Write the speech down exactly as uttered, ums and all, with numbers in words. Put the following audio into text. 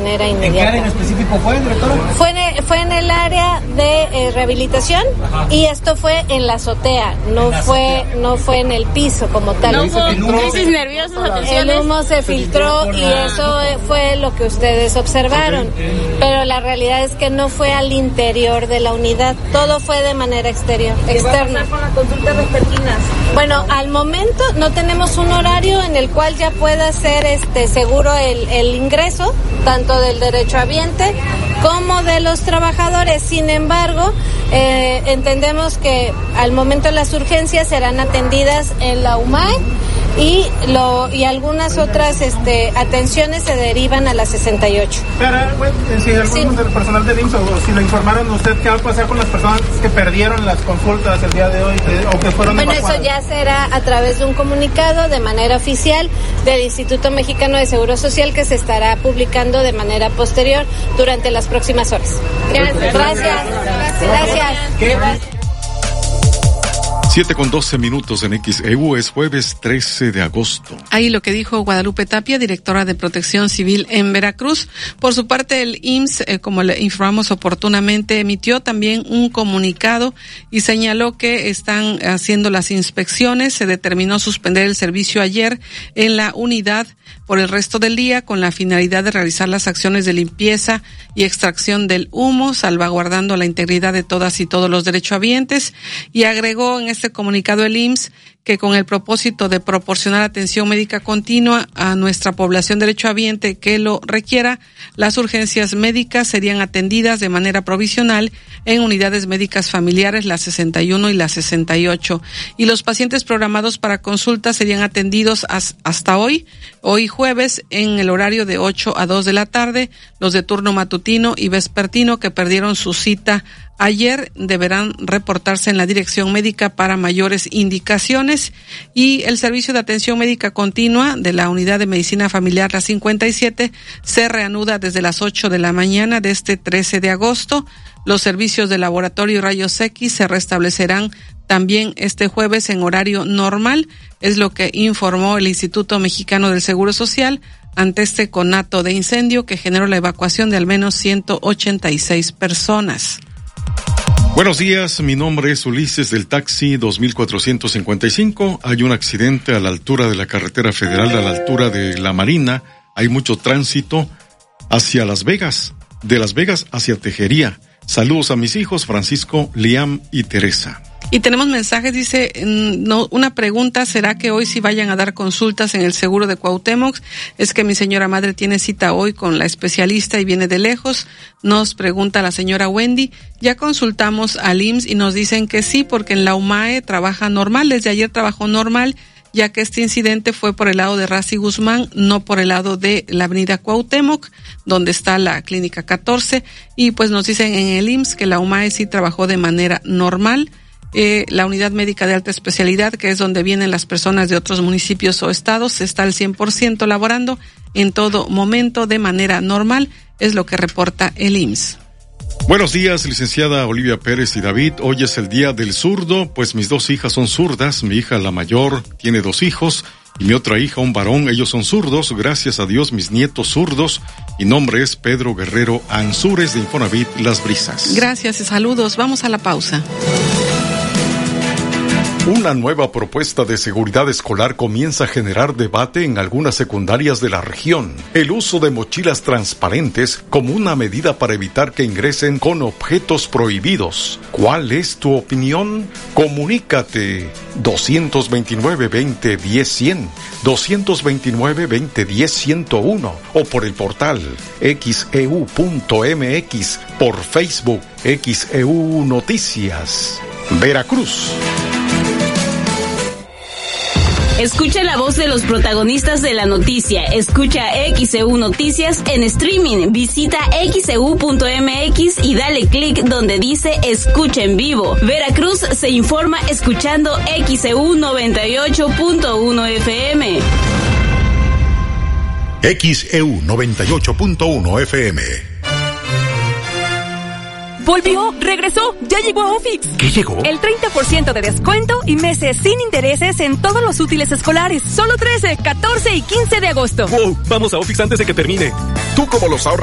manera inmediata. ¿En qué área en específico fue, directora? Fue en el, fue en el área de eh, rehabilitación. Ajá. Y esto fue en la azotea, no la fue azotea. No fue en el piso como tal. No hubo crisis nerviosas. El humo se filtró y eso fue lo que ustedes observaron. Okay. Pero la realidad es que no fue al interior de la unidad, todo fue de manera exterior, externa. ¿Qué va a pasar con las consultas vespertinas? Bueno, al momento no tenemos un horario en el cual ya pueda ser este seguro el, el ingreso, tanto del derechohabiente como de los trabajadores. Sin embargo, eh, entendemos que al momento las urgencias serán atendidas en la U M A E y lo y algunas otras este atenciones se derivan a la sesenta y ocho. Pero, bueno, si algunos sí. del personal del I M S S o si lo informaron usted, ¿qué va a pasar con las personas que perdieron las consultas el día de hoy que, o que fueron Bueno, evacuadas? Eso ya será a través de un comunicado de manera oficial del Instituto Mexicano de Seguro Social que se estará publicando de manera posterior durante las próximas horas. Gracias. Gracias. Gracias. Gracias. siete con doce minutos en X E U, es jueves trece de agosto. Ahí lo que dijo Guadalupe Tapia, directora de Protección Civil en Veracruz. Por su parte, el I M S S, eh, como le informamos oportunamente, emitió también un comunicado y señaló que están haciendo las inspecciones. Se determinó suspender el servicio ayer en la unidad por el resto del día con la finalidad de realizar las acciones de limpieza y extracción del humo, salvaguardando la integridad de todas y todos los derechohabientes. Y agregó en este comunicado el I M S S que con el propósito de proporcionar atención médica continua a nuestra población derechohabiente que lo requiera, las urgencias médicas serían atendidas de manera provisional en unidades médicas familiares, la sesenta y uno y la sesenta y ocho. Y los pacientes programados para consulta serían atendidos as, hasta hoy, hoy jueves, en el horario de ocho a dos de la tarde. Los de turno matutino y vespertino que perdieron su cita ayer deberán reportarse en la dirección médica para mayores indicaciones. Y el servicio de atención médica continua de la unidad de medicina familiar la cincuenta y siete se reanuda desde las ocho de la mañana de este trece de agosto. Los servicios de laboratorio y rayos X se restablecerán también este jueves en horario normal, es lo que informó el Instituto Mexicano del Seguro Social ante este conato de incendio que generó la evacuación de al menos ciento ochenta y seis personas. Buenos días, mi nombre es Ulises del taxi dos mil cuatrocientos cincuenta y cinco. Hay un accidente a la altura de la carretera federal, a la altura de la Marina. Hay mucho tránsito hacia Las Vegas, de Las Vegas hacia Tejería. Saludos a mis hijos, Francisco, Liam y Teresa. Y tenemos mensajes, dice, no, una pregunta, ¿será que hoy sí vayan a dar consultas en el seguro de Cuauhtémoc? Es que mi señora madre tiene cita hoy con la especialista y viene de lejos. Nos pregunta la señora Wendy, ya consultamos al I M S S y nos dicen que sí, porque en la U M A E trabaja normal, desde ayer trabajó normal, ya que este incidente fue por el lado de Razi Guzmán, no por el lado de la avenida Cuauhtémoc, donde está la clínica catorce, y pues nos dicen en el I M S S que la U M A E sí trabajó de manera normal. Eh, la unidad médica de alta especialidad, que es donde vienen las personas de otros municipios o estados, está al cien por ciento laborando en todo momento de manera normal, es lo que reporta el I M S S. Buenos días, licenciada Olivia Pérez y David. Hoy es el día del zurdo, pues mis dos hijas son zurdas. Mi hija, la mayor, tiene dos hijos y mi otra hija, un varón. Ellos son zurdos. Gracias a Dios, mis nietos zurdos. Mi nombre es Pedro Guerrero Ansúrez de Infonavit Las Brisas. Gracias y saludos. Vamos a la pausa. Una nueva propuesta de seguridad escolar comienza a generar debate en algunas secundarias de la región. El uso de mochilas transparentes como una medida para evitar que ingresen con objetos prohibidos. ¿Cuál es tu opinión? Comunícate dos dos nueve, veinte, diez, cien, dos dos nueve, veinte, diez, ciento uno o por el portal x e u punto m x, por Facebook X E U Noticias. Veracruz. Escucha la voz de los protagonistas de la noticia. Escucha X E U Noticias en streaming. Visita x e u punto m x y dale clic donde dice Escucha en vivo. Veracruz se informa escuchando X E U noventa y ocho punto uno F M. X E U noventa y ocho punto uno F M. Volvió, regresó, ya llegó a Ofix. ¿Qué llegó? El treinta por ciento de descuento y meses sin intereses en todos los útiles escolares. Solo trece, catorce y quince de agosto. Wow, vamos a Ofix antes de que termine. Tú como los ahorras